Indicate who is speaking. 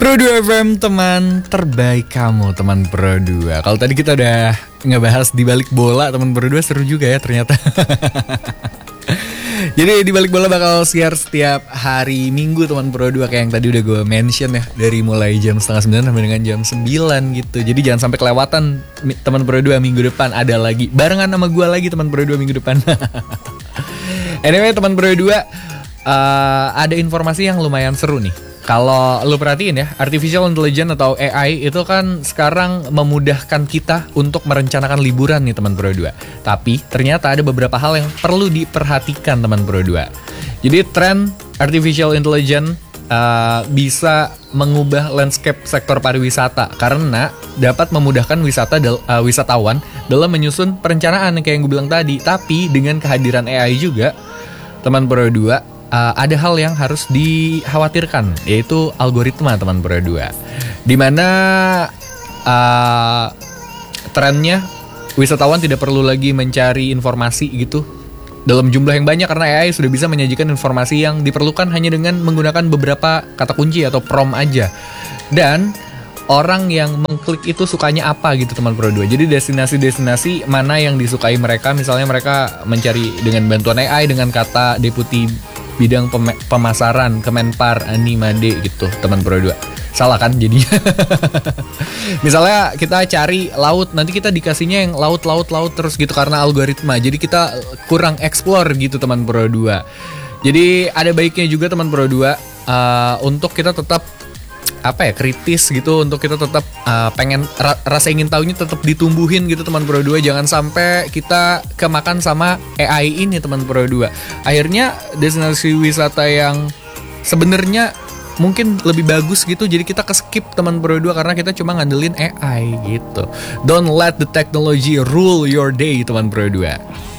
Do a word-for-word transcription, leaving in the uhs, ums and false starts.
Speaker 1: Pro dua F M, teman terbaik kamu, teman Pro dua. Kalau tadi kita udah ngebahas di balik bola, teman Pro dua seru juga ya ternyata. Jadi di balik bola bakal siar setiap hari Minggu teman Pro dua, kayak yang tadi udah gue mention ya, dari mulai jam setengah sembilan sampai dengan jam sembilan gitu. Jadi jangan sampai kelewatan teman Pro dua, minggu depan ada lagi barengan sama gue lagi teman Pro dua minggu depan. Anyway teman Pro dua, uh, ada informasi yang lumayan seru nih. Kalau lu perhatiin ya, Artificial Intelligence atau A I itu kan sekarang memudahkan kita untuk merencanakan liburan nih teman Pro dua. Tapi ternyata ada beberapa hal yang perlu diperhatikan teman Pro dua. Jadi tren Artificial Intelligence uh, bisa mengubah landscape sektor pariwisata karena dapat memudahkan wisata del, uh, wisatawan dalam menyusun perencanaan kayak yang gue bilang tadi. Tapi dengan kehadiran A I juga teman Pro dua, Uh, ada hal yang harus dikhawatirkan, yaitu algoritma teman Pro dua. Dimana uh, trennya wisatawan tidak perlu lagi mencari informasi gitu dalam jumlah yang banyak karena A I sudah bisa menyajikan informasi yang diperlukan hanya dengan menggunakan beberapa kata kunci atau prompt aja. Dan orang yang mengklik itu sukanya apa gitu teman Pro dua. Jadi destinasi-destinasi mana yang disukai mereka, misalnya mereka mencari dengan bantuan A I dengan kata deputi bidang pem- pemasaran Kemenpar Animade gitu teman Pro dua. Salah kan jadinya. Misalnya kita cari laut, nanti kita dikasihnya yang laut laut laut terus gitu karena algoritma. Jadi kita kurang explore gitu teman Pro dua. Jadi ada baiknya juga teman Pro dua uh, untuk kita tetap apa ya, kritis gitu, untuk kita tetap uh, pengen ra- rasa ingin tahunya tetap ditumbuhin gitu teman Pro dua. Jangan sampai kita kemakan sama A I ini teman Pro dua. Akhirnya destinasi wisata yang sebenarnya mungkin lebih bagus gitu jadi kita ke-skip teman Pro dua karena kita cuma ngandelin A I gitu. Don't let the technology rule your day teman Pro dua.